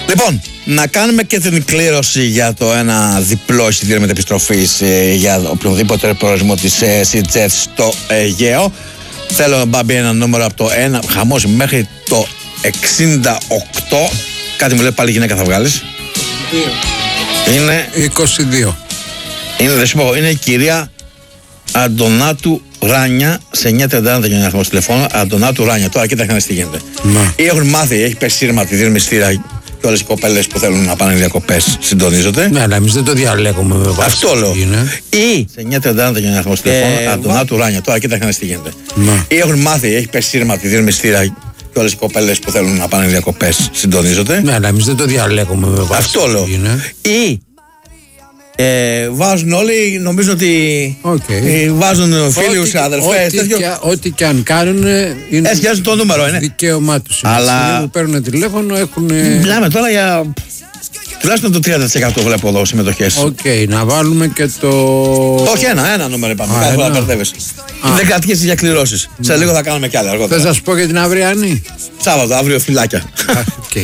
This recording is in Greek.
Λοιπόν, να κάνουμε και την κλήρωση για το ένα διπλό εισιτήριο μετεπιστροφής για οποιοδήποτε προορισμό της SeaJet στο Αιγαίο. Θέλω να μπει ένα νούμερο από το 1 χαμός μέχρι το 68. Κάτι μου λέει πάλι γυναίκα θα βγάλεις. 22. Είναι 22. Είναι η κυρία Αντωνάτου Ράνια σε 931 δεν αριθμός τηλεφώνου. Αντωνάτου Ράνια. Τώρα κοίταξε τι γίνεται. Ή έχουν μάθει, έχει πέσει σύρμα τη δίνει μυστήρα και όλες οι κοπέλες που θέλουν να πάνε διακοπές συντονίζονται. Ναι, αλλά εμείς δεν το διαλέγουμε με βάση. Αυτό λέω. Ή σε 931 δεν αριθμός τηλεφώνου. Αντωνάτου Ράνια. Τώρα κοίταξε τι γίνεται. Ή έχουν μάθει, έχει πέσει σύρμα τη δίνει μυστήρα και όλες οι κοπέλες που θέλουν να πάνε διακοπές συντονίζονται. Ναι, αλλά εμείς δεν το διαλέγουμε με βάση. Αυτό λέω. Ή βάζουν όλοι, νομίζω ότι βάζουν φίλους, αδερφές, ό,τι και αν κάνουν είναι έσχιαζουν το νούμερο, είναι δικαίωμά τους. Αλλά που παίρνουν τηλέφωνο έχουν. Μιλάμε τώρα για τουλάχιστον το 30% βλέπω εδώ συμμετοχές. Να βάλουμε και το. Όχι, ένα νούμερο είπαμε. Κάθε φορά μπερδεύεσαι. Δεν κρατήσεις για κληρώσεις. Σε λίγο θα κάνουμε κι άλλα αργότερα. Θες να σου πω για την αυριανή. Σάββατο, αύριο φυλάκια.